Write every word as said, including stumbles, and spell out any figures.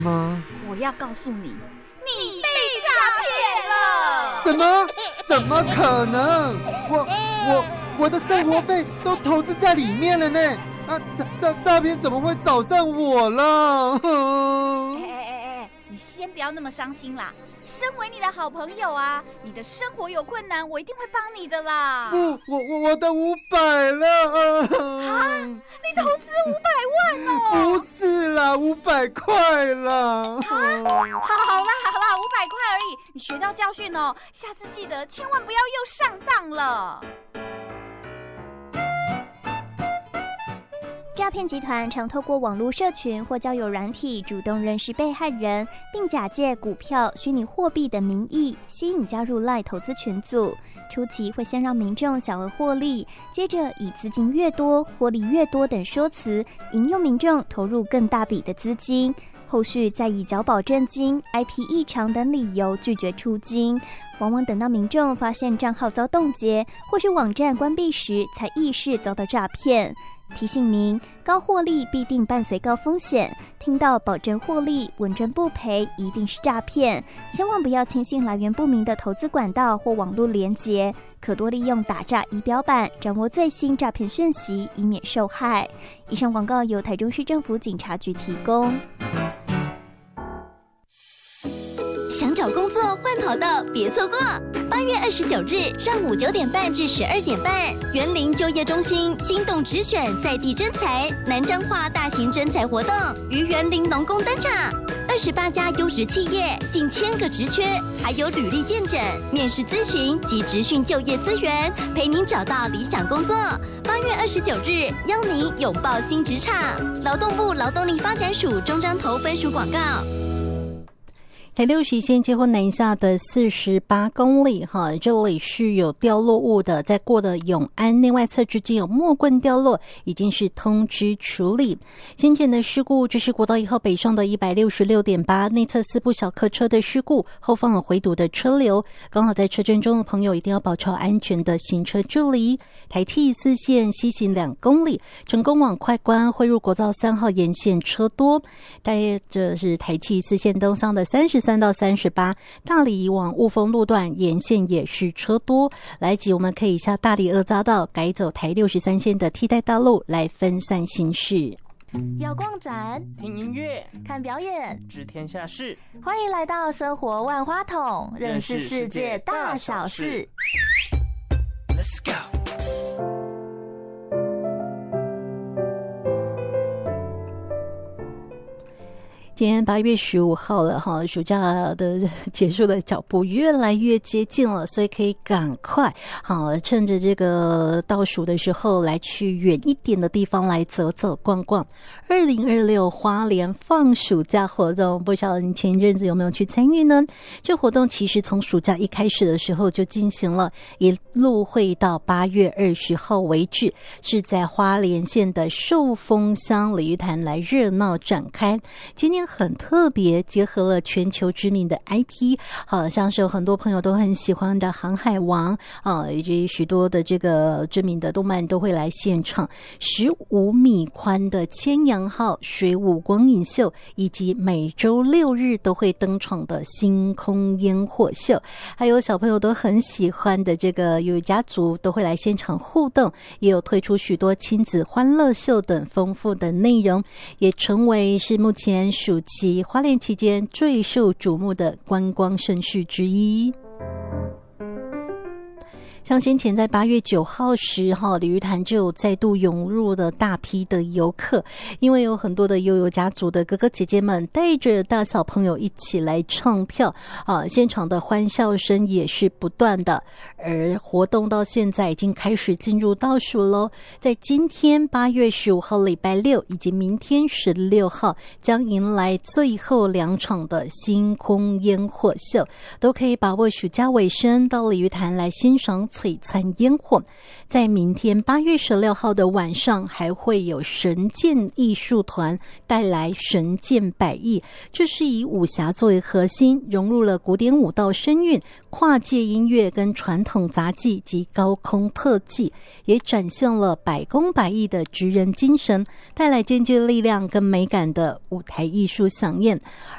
吗？ 我要告诉你，你被诈骗了！ 什么？怎么可能？我我我的生活费都投资在里面了呢！啊，诈诈诈骗怎么会找上我了？ 哎哎哎哎，你先不要那么伤心啦。身为你的好朋友啊，你的生活有困难，我一定会帮你的啦。 不，我我我的五百了啊！你投资五百万哦？ 不是啦，五百块啦。 啊，好啦好啦，五百块而已。你学到教训哦，下次记得千万不要又上当了。 诈骗集团常透过网络社群或交友软体主动认识被害人，并假借股票、虚拟货币等名义吸引加入 LINE 投资群组。初期会先让民众小额获利，接着以资金越多、获利越多等说辞，引诱民众投入更大笔的资金。后续再以缴保证金、I P 异常等理由拒绝出金，往往等到民众发现账号遭冻结或是网站关闭时，才意识遭到诈骗。提醒您，高获利必定伴随高风险，听到保证获利、稳赚不赔，一定是诈骗，千万不要轻信来源不明的投资管道或网络连结，可多利用打诈仪表板掌握最新诈骗讯息，以免受害。以上广告由台中市政府警察局提供。 想找工作换跑道别错过，八月二十九日上午九点半至十二点半，园林就业中心心动直选在地征才南彰化大型征才活动于园林农工登场，二十八家优质企业，近千个职缺，还有履历见证、面试咨询及职训就业资源，陪您找到理想工作。八月二十九日，邀您拥抱新职场。劳动部劳动力发展署中彰投分署广告。 台六十一线接获南下的四十八公里哈，这里是有掉落物的，在过的永安内外侧之间有木棍掉落，已经是通知处理。先前的事故，这是国道一号北上的 一百六十六点八 内侧四部小客车的事故，后方有回堵的车流，刚好在车阵中的朋友一定要保持安全的行车距离。台 T 四线西行两公里，成功往快关汇入国道三号沿线车多，带着是台 T 四线东上的三十三到三十八，大里往雾峰路段沿线也是车多。来及我们可以下大里二匝道改走台六十三线的替代道路来分散行驶。 要逛展、 听音乐、 看表演、 知天下事， 欢迎来到生活万花筒，认识世界大小事。 Let's go。 今天八月十五号了哈，暑假的结束的脚步越来越接近了，所以可以赶快好趁着这个倒数的时候来去远一点的地方来走走逛逛。二零二六花莲放暑假活动，不晓得你前一阵子有没有去参与呢？这活动其实从暑假一开始的时候就进行了，一路会到八月二十号为止，是在花莲县的寿丰乡鲤鱼潭来热闹展开。今天很特别，结合了全球知名的 I P， 好像是有很多朋友都很喜欢的《航海王》啊，以及许多的这个知名的动漫都会来现场。十五米宽的千阳号水舞光影秀，以及每周六日都会登场的星空烟火秀，还有小朋友都很喜欢的这个有家族都会来现场互动，也有推出许多亲子欢乐秀等丰富的内容，也成为是目前暑期花莲期间最受瞩目的观光盛事之一。像先前在八月九号时哈，鲤鱼潭就再度涌入了大批的游客，因为有很多的悠游家族的哥哥姐姐们带着大小朋友一起来唱跳啊，现场的欢笑声也是不断的。而活动到现在已经开始进入倒数咯，在今天八月十五号礼拜六以及明天十六号将迎来最后两场的星空烟火秀，都可以把握暑假尾声到鲤鱼潭来欣赏璀璨烟火。在明天八月十六号的晚上，还会有神剑艺术团带来神剑百艺，这是以武侠作为核心，融入了古典舞蹈声韵、跨界音乐跟传统杂技及高空特技，也展现了百工百艺的职人精神，带来兼具力量跟美感的舞台艺术飨宴。